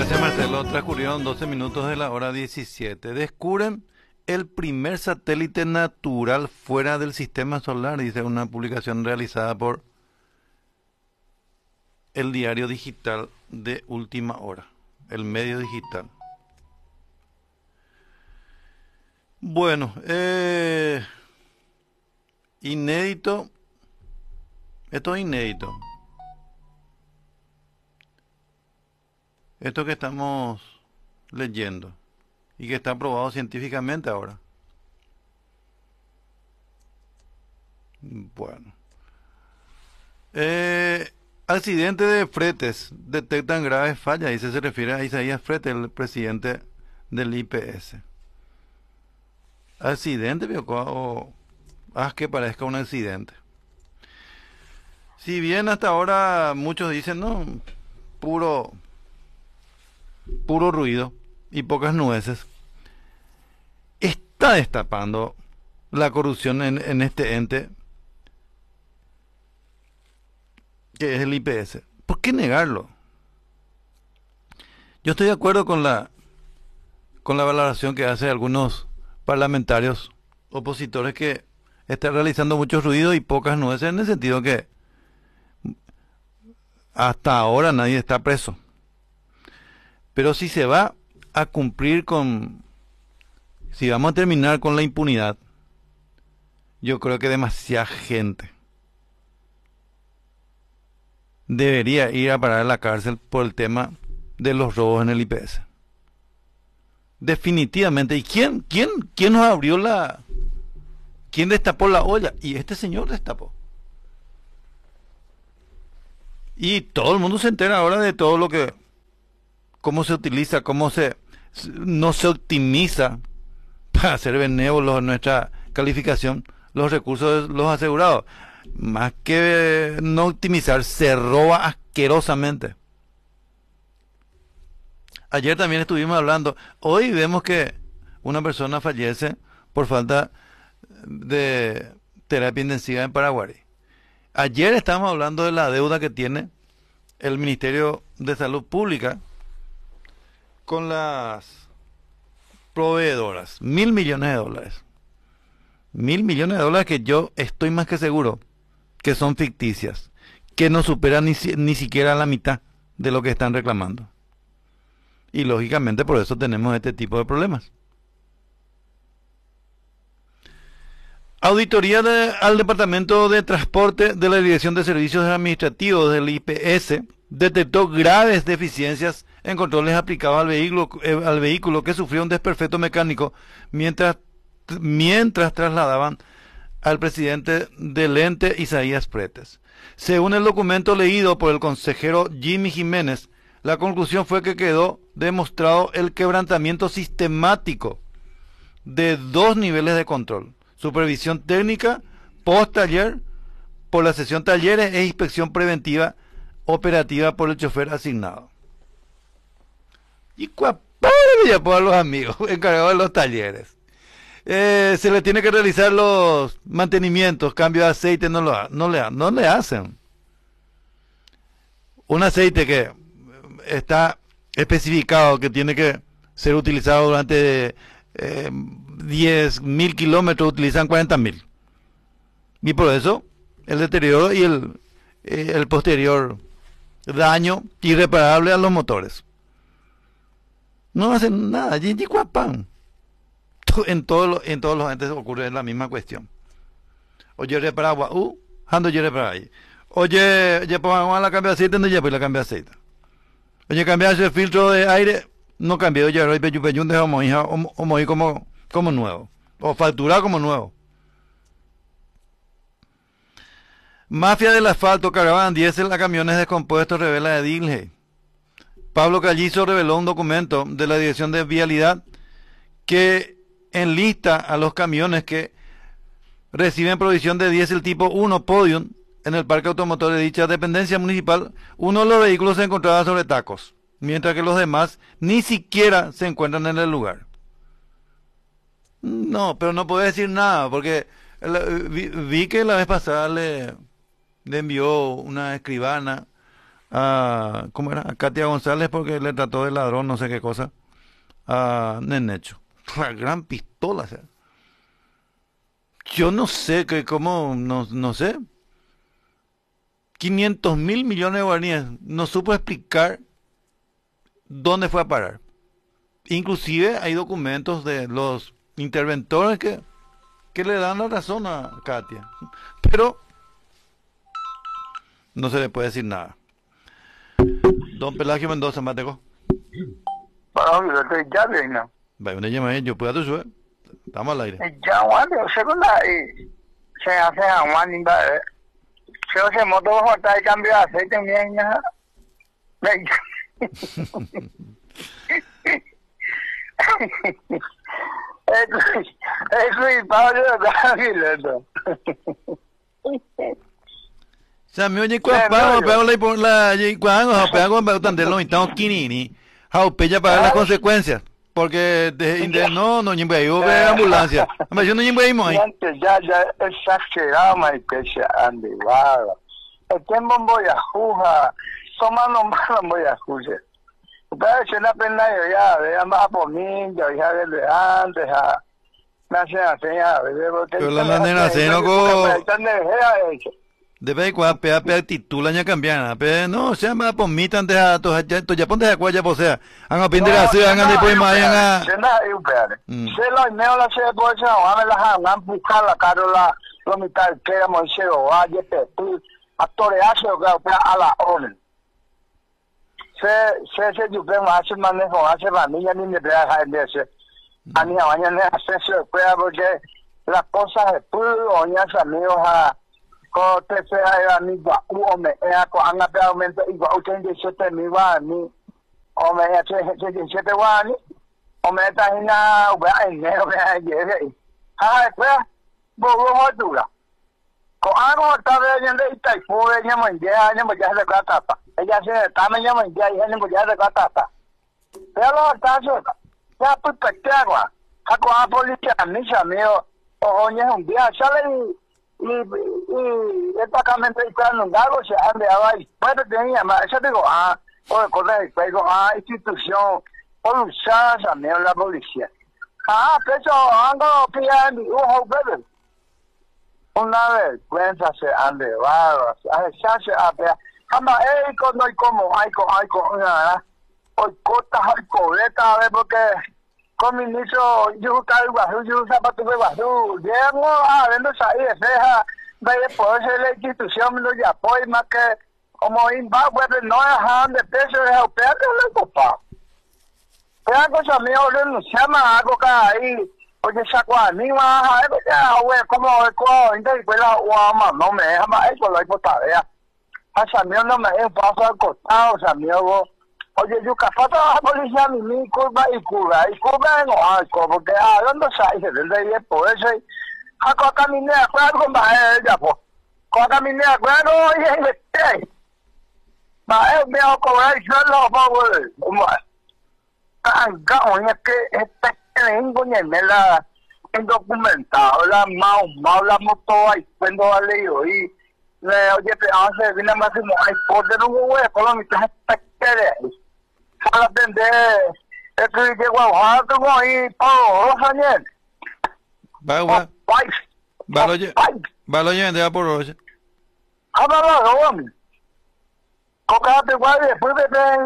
Gracias, Marcelo. Transcurrieron 12 minutos de la hora 17. Descubren el primer satélite natural fuera del sistema solar, dice una publicación realizada por el diario digital de Última Hora, el medio digital. Bueno, inédito. Esto es inédito. Esto que estamos leyendo y que está probado científicamente ahora. Bueno. Accidente de fretes. Detectan graves fallas. Y se refiere a Isaías Fretes, el presidente del IPS. Accidente, o haz que parezca un accidente. Si bien hasta ahora muchos dicen, no, puro ruido y pocas nueces, está destapando la corrupción en este ente que es el IPS. ¿Por qué negarlo? Yo estoy de acuerdo con la valoración que hace algunos parlamentarios opositores que están realizando mucho ruido y pocas nueces, en el sentido que hasta ahora nadie está preso. Pero si se va a cumplir si vamos a terminar con la impunidad, yo creo que demasiada gente debería ir a parar a la cárcel por el tema de los robos en el IPS. Definitivamente. ¿Y quién nos abrió quién destapó la olla? Y este señor destapó. Y todo el mundo se entera ahora de todo lo que, cómo se utiliza, no se optimiza, para ser benévolos en nuestra calificación, los recursos de los asegurados. Más que no optimizar, se roba asquerosamente. Ayer también estuvimos hablando. Hoy vemos que una persona fallece por falta de terapia intensiva en Paraguay. Ayer estábamos hablando de la deuda que tiene el Ministerio de Salud Pública con las proveedoras. $1.000 millones. $1.000 millones que yo estoy más que seguro que son ficticias, que no superan ni siquiera la mitad de lo que están reclamando. Y lógicamente por eso tenemos este tipo de problemas. Auditoría al Departamento de Transporte de la Dirección de Servicios Administrativos del IPS detectó graves deficiencias en controles aplicados al vehículo que sufrió un desperfecto mecánico mientras trasladaban al presidente del ente, Isaías Fretes. Según el documento leído por el consejero Jimmy Jiménez, la conclusión fue que quedó demostrado el quebrantamiento sistemático de 2 niveles de control: supervisión técnica post-taller por la sesión talleres e inspección preventiva operativa por el chofer asignado. Y ya por los amigos encargados de los talleres. Se le tiene que realizar los mantenimientos, cambio de aceite, no le hacen. Un aceite que está especificado que tiene que ser utilizado durante 10.000 kilómetros, utilizan 40.000. Y por eso el deterioro y el posterior daño irreparable a los motores. No hacen nada. En todos los entes ocurre la misma cuestión. Oye, repara agua, ando yo repara ahí. Oye, ya pongo la cambia de aceite, no llevo la cambia de aceite. Oye, cambiar el filtro de aire, no cambié, oye, ahora peyún de homo como nuevo. O facturar como nuevo. Mafia del asfalto, cargaban diésel a camiones descompuestos, revela Edilge. Pablo Callizo reveló un documento de la Dirección de Vialidad que enlista a los camiones que reciben provisión de diésel tipo 1 Podium en el parque automotor de dicha dependencia municipal. Uno de los vehículos se encontraba sobre tacos, mientras que los demás ni siquiera se encuentran en el lugar. No, pero no puedo decir nada, porque vi que la vez pasada le envió una escribana ¿cómo era? A Katia González porque le trató de ladrón, no sé qué cosa, a Nenecho. La gran pistola, o sea. Yo no sé que cómo, no sé, 500.000 millones de guaraníes, no supo explicar dónde fue a parar. Inclusive hay documentos de los interventores que le dan la razón a Katia, pero no se le puede decir nada. Don Pelagio Mendoza, Mateco. Bueno, ya viene. Vaya, una llamada, yo puedo tu suerte. Estamos al aire. Ya, bueno, segunda, se hace a un se moto bajo el cambio de aceite, niña. Eso y Pablo Gavileto. Sa mi oye kwa pa pa la por la kwa pa pa tan de lo então kinini. How pella para las consecuencias. Porque no ni voy a ver ambulancia. Mas yo no ni voy a ir. Ya exagerado más que se han de vaga. El tiempo voy a jugar. Tomando malo voy a jugar. Pero si la pena yo ya vea más por mí, yo ya desde antes me hacen así ya. Pero la nena se no go. Debe kwa pe titula nya cambiana. Pe no se llama por mí tan de to ya ponte de acuerdo ya sea. Han aprender así, han después más han. Se na eu pere. Se lo me la se por eso, han la han buscar la carola, lo mitad que era Moiseo, aye pe tú actoreaje o que a la orden. Se yo veo hace manejo, hace familia ni me deja en ese. A mí mañana hace eso, porque las cosas de puro, ya amigos a ko te se ai ni ba u me e ko anga pe aumento igual 87.000 wa ni o me e 87 wa ni o me ta ina u ba ai ne o me ai ye ha pues bo ho tu la ko aro ta ve yen de tai po ve nya mo ya nya mo ya de ka ta pa ella se ta me nya mo ya nya mo ya de ka ta pero ta so ya pues pe ta wa ha ko a policía ni sa meo o nya un día sale y exactamente cuando algo se andaba ahí puede tenía más yo digo o cosa digo institución o usar también la policía pero algo que hay un bebé una vez cuenta se ande va se hace jamás no hay como hay hoy corta hay coleta a ver porque con ministro yo calvo yo zapato de bajo llego a vendo sair deja de por ser la institución no ya apoya más que como Zimbabue no es de peso de operar le copa pero cosa mío no se llama algo que ahí oye sacó ni más ya güey como co entonces pues la guama no me llama eso lo hay por tarea hasta mío no me pasa al costado o sea mío oye, yo capaz la policía mi curva no algo, porque ¿dónde sale? Desde ahí por eso, a caminé a cuadro con ella, pues, caminé a cuadro y en me ha cobrado el suelo, como, es que este me la en documentado, la la moto ahí, cuando la leo y oye, hace viene más hay poder no voy a colocar para atender que llegó a como ahí por años va lo lleven de por hoy coca te guarde después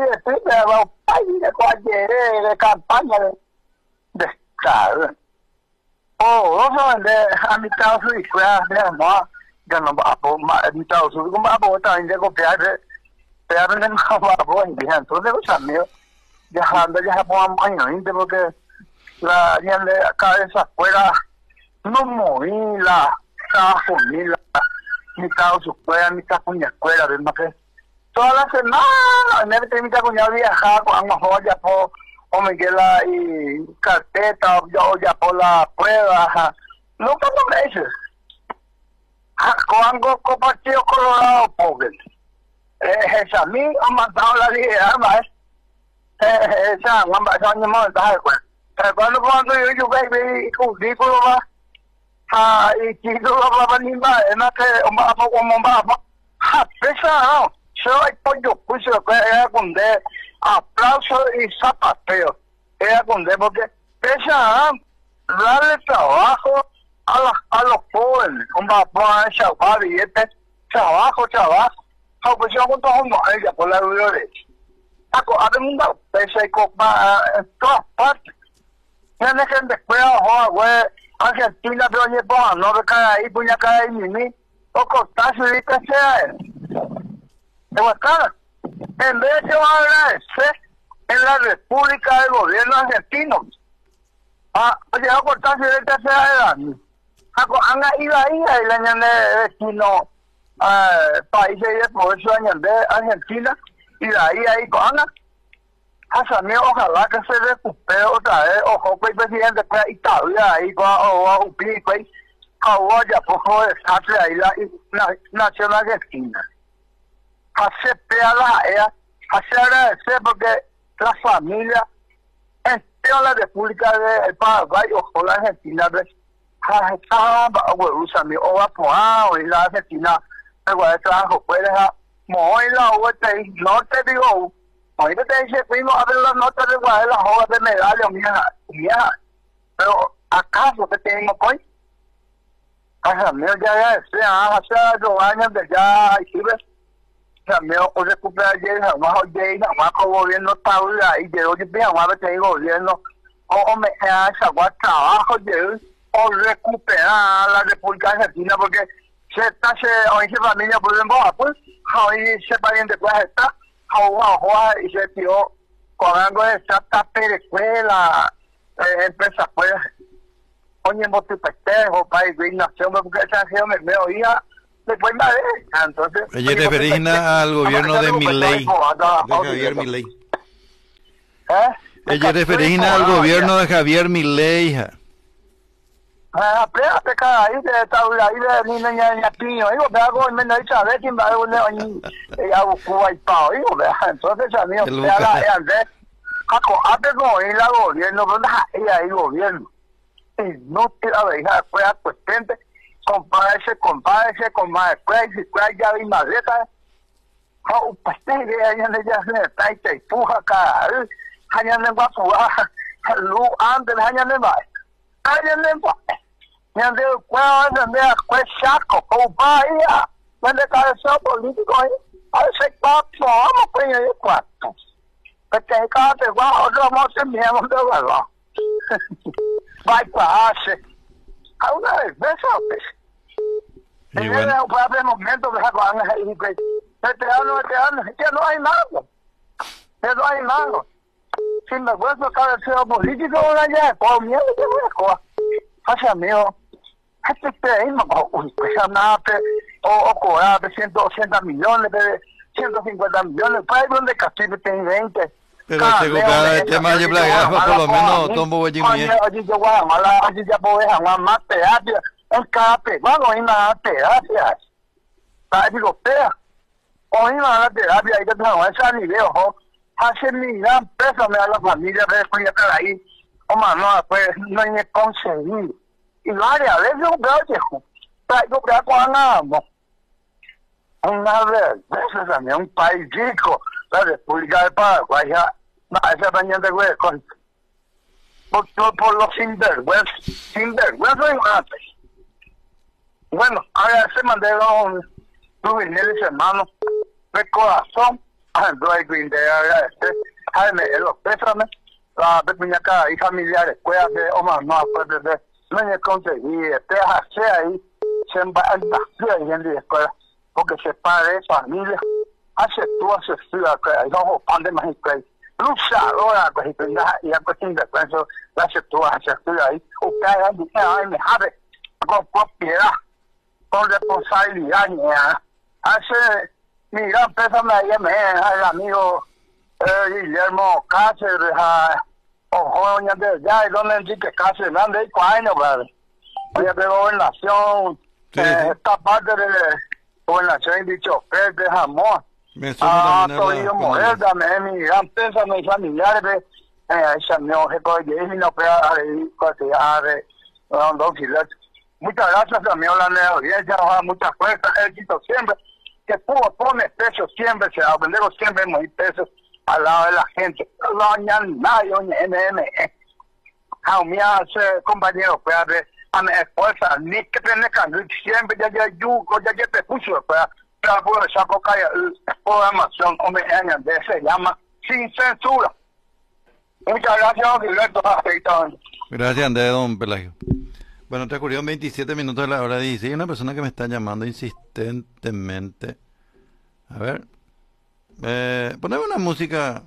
de cualquier de campaña de claro de a mitad su escuela de más ya no va a mitad su como va a también de copiar pero no va a poder entonces los amigos dejando ya por año porque la gente acá de esa escuela no moví la cajo ni la mitad su escuela mitad con la escuela de más que toda la semana me metí mitad con ya viajar con una joya por o me queda y carpeta o ya por la prueba no como meses con algo partido colorado pobre esa a mí han matado la vida más esa han matado ni más da cuando yo baby currículo y título va a venir más es más que un poco más pesa no hay pollo juicio, era con de aplauso y zapateo. Era con de porque esa darle trabajo a los jóvenes, un papá en Chaval y trabajo. Pues yo con todos los ella por la violencia. A ver, mundo, pese y copa en todas partes. Tiene que después, güey, Argentina, pero oye, pues, no me cae ahí, puña cae ahí, ni o cortarse y que sea él. De Huascara. En vez de agradecer en la República del Gobierno argentino, oye, a cortarse y que sea él. Han ido ahí, le añade destino países y después se añade Argentina, y de ahí, con hasta mí, ojalá que se recupere otra vez, ojo, pues, presidente, pues, Italia, ahí, o un pico, pues, ya poco desastre ahí, la nación argentina. Acepté a hace agradecer porque la familia, en la República del Paraguay, ojo, la Argentina, o va por la Argentina, el trabajo, pues, muy la no te digo, ahorita te dice, fuimos a ver las notas de Guadalajara, las hojas de medalla, mía, pero ¿acaso que tenemos hoy? Hasta mío ya hace 2 años de ya, aquí ves, también o recupera ayer, jamás oye, jamás con gobierno está ahí, llegó yo bien, jamás te digo gobierno, o me hace trabajo, o recuperar la República Argentina, porque hoy se familia por el pues, hoy se pariente pues está, y se tiró con algo de esta escuela, empresa pues, oye, en Botipestejo, país de nación, porque esa región me oía, después me entonces. Ella referís al gobierno de Milei, de Javier Milei. Ella referís al gobierno de Javier Milei, hija. Apréate cada ahí de niña niño, digo, vea algo me dice a ver quién va a ya buscó ahí pao, digo, vea, entonces a mí vea la Andrés, antes como ir al gobierno, ¿dónde ella ahí gobierno? Y no te la veía después a cuestiente, compárese, con más después, si después ya vi maleta, pues te idea, ya se está y te empuja cada vez, ya no va a jugar, luz antes, ya no va. Donde fue saco, como vaya, donde cabezón político ahí, a veces vamos a poner el cuarto. Porque cada vez otro no se miembro de verdad. Va a hacer. A una vez, eso, pues. Y bueno, fue hace momentos que saco a y pues, ya no hay nada. Ya no hay nada. Sin vergüenza, cabeceo político, ya, por miedo, que voy a jugar. Hacia mí, pues nada, o cobrar 180 millones, 150 millones, para ir donde Castillo tiene 20. Pero cada tema de plagado, por lo menos, tombo oye, yo voy a Guatemala, oye, ya puedo dejar más terapia, en cada peruano hay más terapia, para europea, hoy más terapia, hay que trabajar ese nivel, hace mi gran peso, me da la familia, después ya estar ahí, no, pues, no hay ni conseguido. Y varias veces yo veo, viejo, yo veo con ambos. Una vez, también un país rico, la República del Paraguay, ya, no, esa mañana güey, por los sinvergüenza y antes. Bueno, ahora se mandaron juveniles hermanos de corazón, entonces hay que agradecer, Jaime, los pésames, la pequeña y familiares, puede hacer, no, puede ser. No me conseguí, te hace ahí, se embarca en la escuela, porque se padre, familia, hace ciudad, no, pande más que luchadora, pues, y a cuestión de eso, hace ciudad ahí, usted me jade, con propiedad, con responsabilidad, hace, mi gran pésame ahí, el amigo Guillermo Cáceres, ojo, ya es donde Enrique Cáceres, grande y cuándo, padre. Oye, de gobernación, esta parte de gobernación, dicho, de jamón. Toribio Morel, también, mi gran pésame, mis familiares, ese mi objeto de y no puede haber, muchas gracias también a la audiencia, muchas fuerzas, éxito siempre. que pone precios siempre, se da vender siempre muy precios al lado de la gente. No, nadie, NM, compañero, pues, a mi esposa, ni que tiene que siempre ya te puso, pues, por esa programación, se llama Sin Censura. Muchas gracias, Gilberto. Gracias, Andrés, don Pelagio. Bueno, transcurrieron 27 minutos de la hora 16. Hay una persona que me está llamando insistentemente. A ver. Poneme una música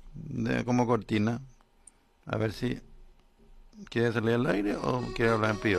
como cortina. A ver si quiere salir al aire o quiere hablar en privado.